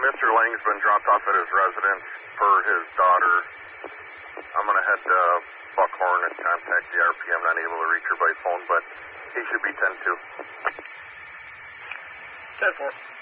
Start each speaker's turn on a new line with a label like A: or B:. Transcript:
A: Mr. Lang's been dropped off at his residence for his daughter. I'm going to head to Buckhorn and contact the RP. I'm not able to reach her by phone, but he should be 10-2.
B: 10-4.